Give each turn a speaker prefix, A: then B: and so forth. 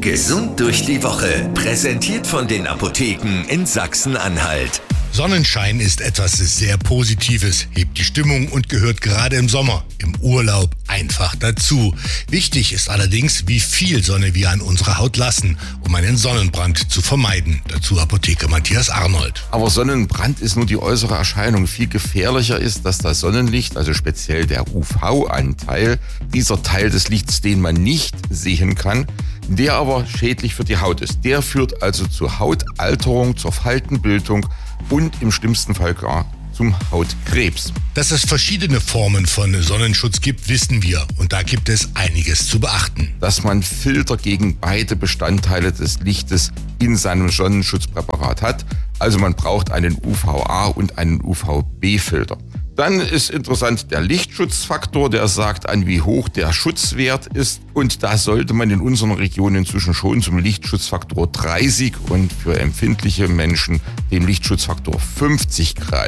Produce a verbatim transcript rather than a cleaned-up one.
A: Gesund durch die Woche. Präsentiert von den Apotheken in Sachsen-Anhalt.
B: Sonnenschein ist etwas sehr Positives, hebt die Stimmung und gehört gerade im Sommer, im Urlaub einfach dazu. Wichtig ist allerdings, wie viel Sonne wir an unserer Haut lassen, um einen Sonnenbrand zu vermeiden. Dazu Apotheker Matthias Arnold.
C: Aber Sonnenbrand ist nur die äußere Erscheinung. Viel gefährlicher ist, dass das Sonnenlicht, also speziell der U V-Anteil, dieser Teil des Lichts, den man nicht sehen kann, der aber schädlich für die Haut ist. Der führt also zu Hautalterung, zur Faltenbildung und im schlimmsten Fall gar zum Hautkrebs.
B: Dass es verschiedene Formen von Sonnenschutz gibt, wissen wir. Und da gibt es einiges zu beachten.
C: Dass man Filter gegen beide Bestandteile des Lichtes in seinem Sonnenschutzpräparat hat. Also man braucht einen U V A und einen U V B-Filter. Dann ist interessant der Lichtschutzfaktor, der sagt an, wie hoch der Schutzwert ist. Und da sollte man in unseren Regionen inzwischen schon zum Lichtschutzfaktor dreißig und für empfindliche Menschen dem Lichtschutzfaktor fünfzig greifen.